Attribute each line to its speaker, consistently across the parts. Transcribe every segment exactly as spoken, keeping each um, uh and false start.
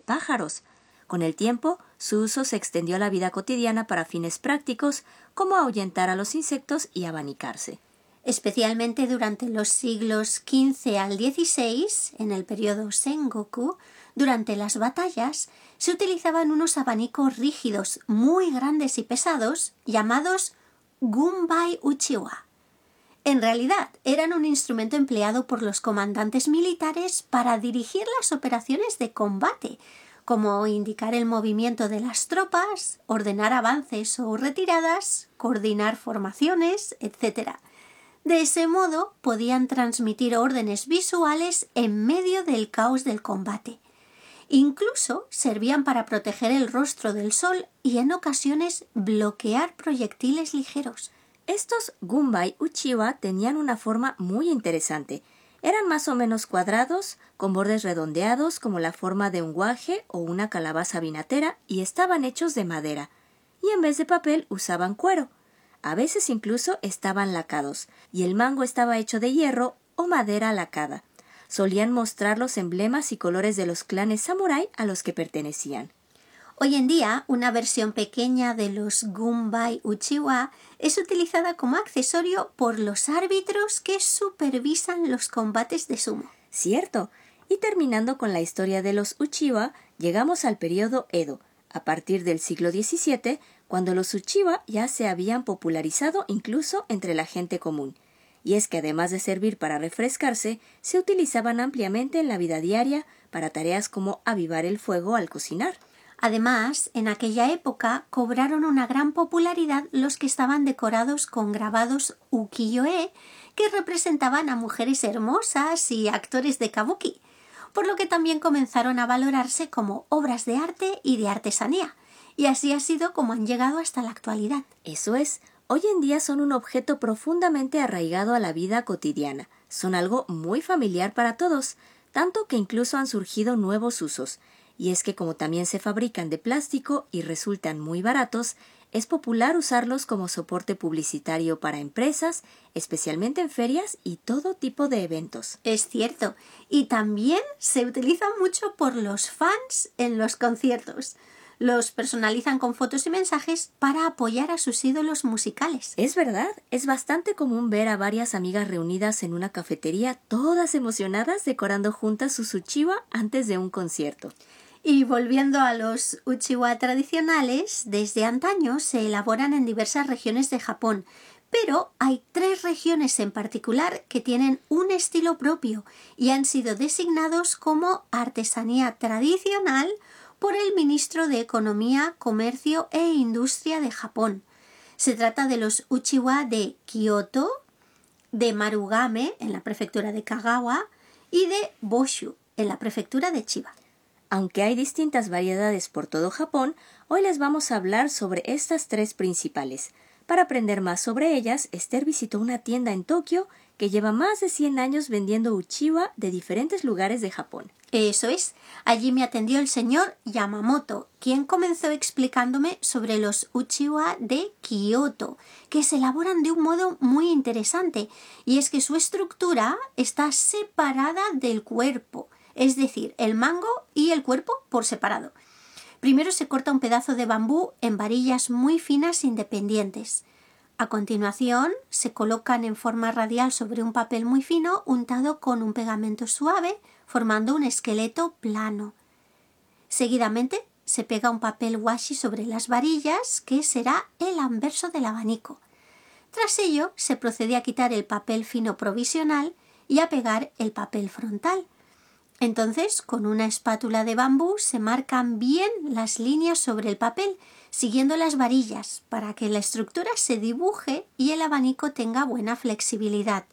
Speaker 1: pájaros. Con el tiempo, su uso se extendió a la vida cotidiana para fines prácticos, como ahuyentar a los insectos y abanicarse.
Speaker 2: Especialmente durante los siglos quince al dieciséis, en el periodo Sengoku, durante las batallas, se utilizaban unos abanicos rígidos muy grandes y pesados llamados Gunbai Uchiwa. En realidad, eran un instrumento empleado por los comandantes militares para dirigir las operaciones de combate, como indicar el movimiento de las tropas, ordenar avances o retiradas, coordinar formaciones, etcétera. De ese modo, podían transmitir órdenes visuales en medio del caos del combate. Incluso servían para proteger el rostro del sol y en ocasiones bloquear proyectiles ligeros.
Speaker 1: Estos Gunbai Uchiwa tenían una forma muy interesante. Eran más o menos cuadrados, con bordes redondeados como la forma de un guaje o una calabaza vinatera y estaban hechos de madera. Y en vez de papel usaban cuero. A veces incluso estaban lacados, y el mango estaba hecho de hierro o madera lacada. Solían mostrar los emblemas y colores de los clanes samurái a los que pertenecían.
Speaker 2: Hoy en día, una versión pequeña de los Gunbai Uchiwa es utilizada como accesorio por los árbitros que supervisan los combates de sumo.
Speaker 1: Cierto. Y terminando con la historia de los Uchiwa, llegamos al periodo Edo, a partir del siglo diecisiete, cuando los Uchiwa ya se habían popularizado incluso entre la gente común. Y es que además de servir para refrescarse, se utilizaban ampliamente en la vida diaria para tareas como avivar el fuego al cocinar.
Speaker 2: Además, en aquella época cobraron una gran popularidad los que estaban decorados con grabados ukiyo-e que representaban a mujeres hermosas y actores de kabuki, por lo que también comenzaron a valorarse como obras de arte y de artesanía, y así ha sido como han llegado hasta la actualidad.
Speaker 1: Eso es, hoy en día son un objeto profundamente arraigado a la vida cotidiana, son algo muy familiar para todos, tanto que incluso han surgido nuevos usos. Y es que como también se fabrican de plástico y resultan muy baratos, es popular usarlos como soporte publicitario para empresas, especialmente en ferias y todo tipo de eventos.
Speaker 2: Es cierto, y también se utilizan mucho por los fans en los conciertos. Los personalizan con fotos y mensajes para apoyar a sus ídolos musicales.
Speaker 1: Es verdad, es bastante común ver a varias amigas reunidas en una cafetería, todas emocionadas decorando juntas sus uchiwa antes de un concierto.
Speaker 2: Y volviendo a los uchiwa tradicionales, desde antaño se elaboran en diversas regiones de Japón, pero hay tres regiones en particular que tienen un estilo propio y han sido designados como artesanía tradicional por el ministro de Economía, Comercio e Industria de Japón. Se trata de los uchiwa de Kioto, de Marugame, en la prefectura de Kagawa, y de Boshu, en la prefectura de Chiba.
Speaker 1: Aunque hay distintas variedades por todo Japón, hoy les vamos a hablar sobre estas tres principales. Para aprender más sobre ellas, Esther visitó una tienda en Tokio que lleva más de cien años vendiendo uchiwa de diferentes lugares de Japón.
Speaker 2: Eso es. Allí me atendió el señor Yamamoto, quien comenzó explicándome sobre los uchiwa de Kioto, que se elaboran de un modo muy interesante, y es que su estructura está separada del cuerpo. Es decir, el mango y el cuerpo por separado. Primero se corta un pedazo de bambú en varillas muy finas independientes. A continuación, se colocan en forma radial sobre un papel muy fino untado con un pegamento suave, formando un esqueleto plano. Seguidamente, se pega un papel washi sobre las varillas, que será el anverso del abanico. Tras ello, se procede a quitar el papel fino provisional y a pegar el papel frontal. Entonces, con una espátula de bambú se marcan bien las líneas sobre el papel, siguiendo las varillas, para que la estructura se dibuje y el abanico tenga buena flexibilidad.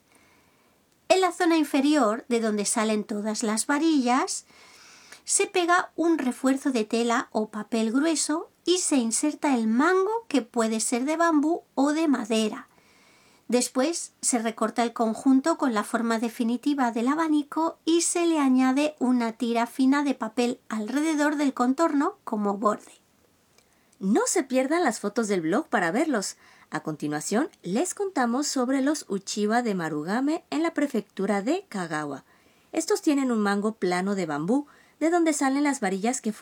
Speaker 2: En la zona inferior, de donde salen todas las varillas, se pega un refuerzo de tela o papel grueso y se inserta el mango, que puede ser de bambú o de madera. Después se recorta el conjunto con la forma definitiva del abanico y se le añade una tira fina de papel alrededor del contorno como borde.
Speaker 1: No se pierdan las fotos del blog para verlos. A continuación, les contamos sobre los uchiwa de Marugame en la prefectura de Kagawa. Estos tienen un mango plano de bambú, de donde salen las varillas que